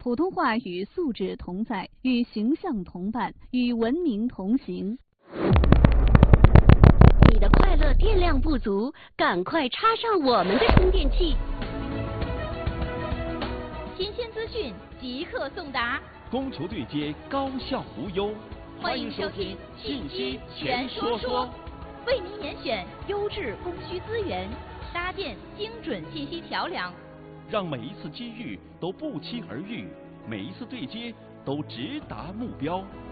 普通话与素质同在，与形象同伴，与文明同行。 你的快乐电量不足，赶快插上我们的充电器。 新鲜资讯即刻送达， 供求对接，高效无忧。 欢迎收听信息全说说，为您严选优质供需资源，搭建精准信息桥梁， 让每一次机遇都不期而遇，每一次对接都直达目标。